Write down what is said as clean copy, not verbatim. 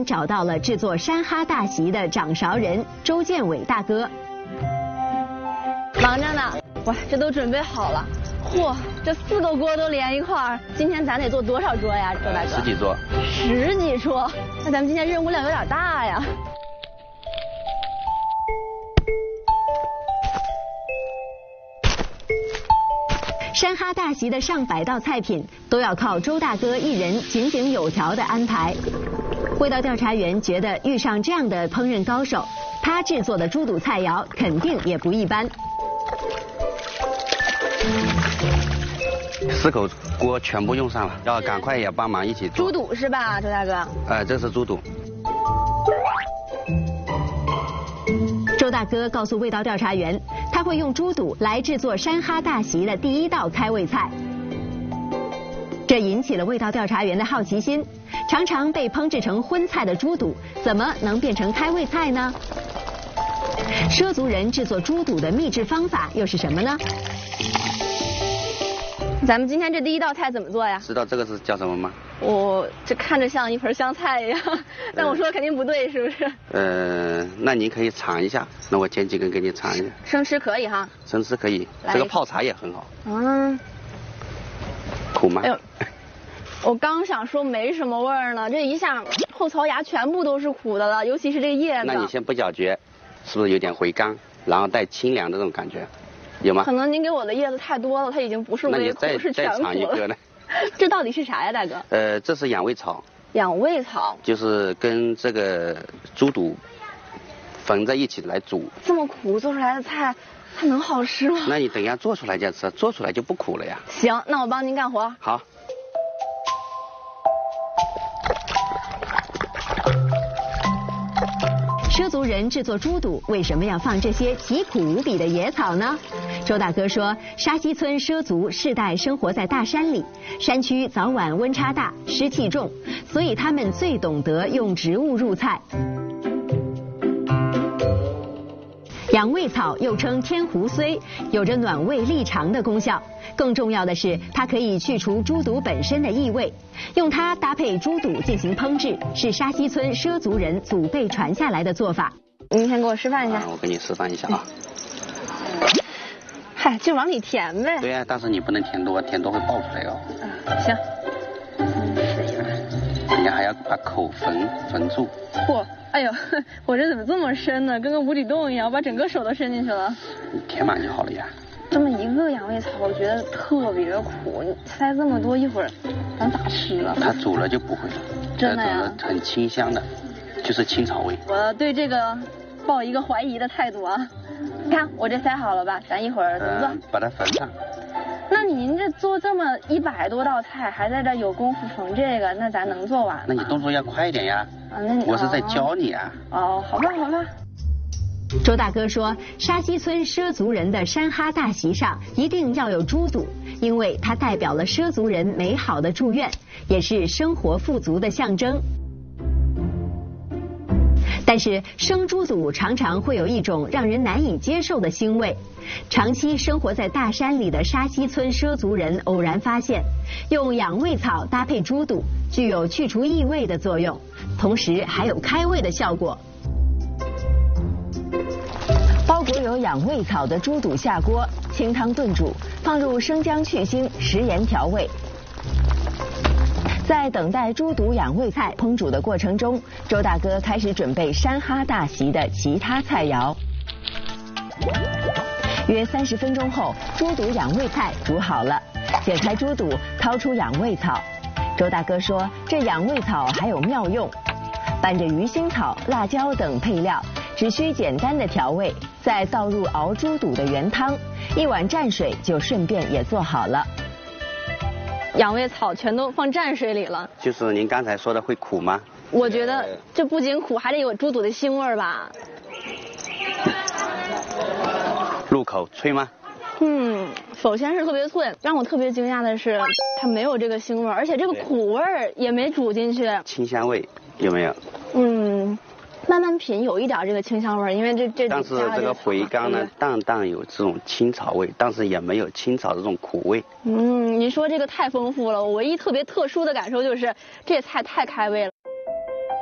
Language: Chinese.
员找到了制作山哈大席的掌勺人周建伟大哥。 忙着呢，哇，这都准备好了。嚯，这4个锅都连一块儿，今天咱得做多少桌呀，周大哥 ？10几桌。 10几桌，那咱们今天任务量有点大呀。 山哈大席的上百道菜品都要靠周大哥一人井井有条的安排。味道调查员觉得遇上这样的烹饪高手，他制作的猪肚菜肴肯定也不一般。 4口锅全部用上了，要赶快也帮忙一起做。 猪肚是吧，周大哥？ 这是猪肚。 周大哥告诉味道调查员，他会用猪肚来制作山哈大席的第1道开胃菜。这引起了味道调查员的好奇心，常常被烹制成荤菜的猪肚，怎么能变成开胃菜呢？畲族人制作猪肚的秘制方法又是什么呢？ 咱们今天这第1道菜怎么做呀？ 知道这个是叫什么吗？ 我这看着像一盆香菜一样，但我说的肯定不对，是不是？ 那您可以尝一下，那我剪几根给你尝一下。 生吃可以哈？ 生吃可以，这个泡茶也很好。 嗯。 苦吗？ 哎呦，我刚想说没什么味儿呢，这一下后槽牙全部都是苦的了，尤其是这个叶子。 那你先不咀嚼，是不是有点回甘，然后带清凉的这种感觉？有吗？ 可能您给我的叶子太多了，它已经不是微苦，是全苦了。 那你再尝一个呢？ 这到底是啥呀，大哥？ 这是养胃草。 养胃草就是跟这个猪肚缝在一起来煮。 这么苦做出来的菜，它能好吃吗？ 那你等一下做出来再吃，做出来就不苦了呀。 行，那我帮您干活。 好。 畲族人制作猪肚为什么要放这些奇苦无比的野草呢？周大哥说，沙溪村畲族世代生活在大山里，山区早晚温差大，湿气重，所以他们最懂得用植物入菜。养胃草又称天胡荽，有着暖胃利肠的功效。更重要的是，它可以去除猪肚本身的异味。用它搭配猪肚进行烹制，是沙溪村畲族人祖辈传下来的做法。 您先给我示范一下。 我给你示范一下啊。 嗨，就往里填呗。 对呀，但是你不能填多，填多会爆出来哦。 行。 你还要把口缝住。 嚯！哎呦，我这怎么这么深呢？跟个无底洞一样，我把整个手都伸进去了。 你填满就好了呀。 这么一个养胃草，我觉得特别苦，你塞这么多，一会儿咱咋吃啊？ 它煮了就不会了。 真的呀？ 很清香的，就是青草味。 我对这个抱一个怀疑的态度啊。你看我这塞好了吧？咱一会儿怎么做？ 把它缝上。 那您这做这么100多道菜，还在这有功夫缝这个，那咱能做完吗？ 那你动作要快一点呀。 那你我是在教你啊。 哦，好吧好吧。 周大哥说，沙溪村畲族人的山哈大席上一定要有猪肚，因为它代表了畲族人美好的祝愿，也是生活富足的象征。但是生猪肚常常会有一种让人难以接受的腥味。长期生活在大山里的沙溪村畲族人偶然发现，用养胃草搭配猪肚，具有去除异味的作用，同时还有开胃的效果。包裹有养胃草的猪肚下锅，清汤炖煮，放入生姜去腥，食盐调味。在等待猪肚养胃菜烹煮的过程中，周大哥开始准备山哈大席的其他菜肴。约30分钟后，猪肚养胃菜煮好了，解开猪肚，掏出养胃草。周大哥说，这养胃草还有妙用，拌着鱼腥草、辣椒等配料，只需简单的调味，再倒入熬猪肚的原汤，1碗蘸水就顺便也做好了。养胃草全都放蘸水里了。 就是您刚才说的会苦吗？ 我觉得这不仅苦，还得有猪肚的腥味吧。 入口脆吗？ 首先是特别脆，让我特别惊讶的是它没有这个腥味，而且这个苦味也没煮进去。 清香味有没有？ 慢慢品有一点这个清香味，因为这但是这个回甘呢，淡有这种青草味，但是也没有青草这种苦味。 您说这个太丰富了，我唯一特别特殊的感受就是这菜太开胃了。